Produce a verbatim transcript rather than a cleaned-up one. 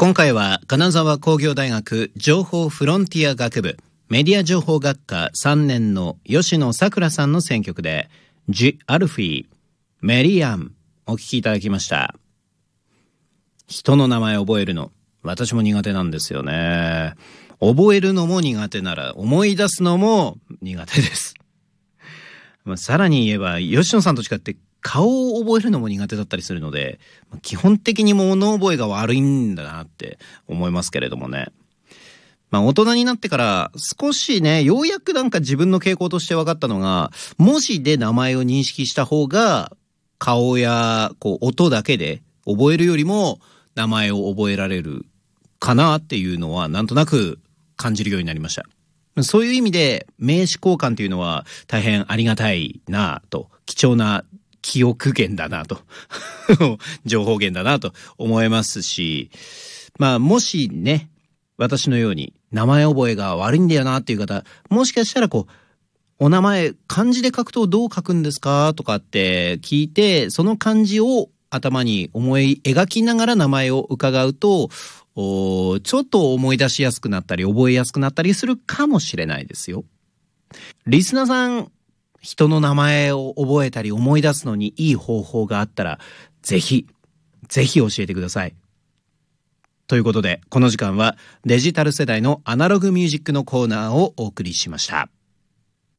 今回は金沢工業大学情報フロンティア学部メディア情報学科さんねんの吉野さくらさんの選曲でジ・アルフィー、メリアンお聴きいただきました。人の名前を覚えるの私も苦手なんですよね。覚えるのも苦手なら思い出すのも苦手です。まあ、さらに言えば吉野さんと違って顔を覚えるのも苦手だったりするので、基本的に物覚えが悪いんだなって思いますけれどもね。まあ大人になってから少しね、ようやくなんか自分の傾向として分かったのが、文字で名前を認識した方が顔やこう音だけで覚えるよりも名前を覚えられるかなっていうのはなんとなく感じるようになりました。そういう意味で名詞交換っていうのは大変ありがたいなと、貴重な記憶源だなと情報源だなと思いますし、まあもしね、私のように名前覚えが悪いんだよなっていう方、もしかしたらこうお名前漢字で書くとどう書くんですかとかって聞いて、その漢字を頭に思い描きながら名前を伺うと、おちょっと思い出しやすくなったり覚えやすくなったりするかもしれないですよ。リスナーさん、人の名前を覚えたり思い出すのにいい方法があったらぜひぜひ教えてください。ということでこの時間はデジタル世代のアナログミュージックのコーナーをお送りしました。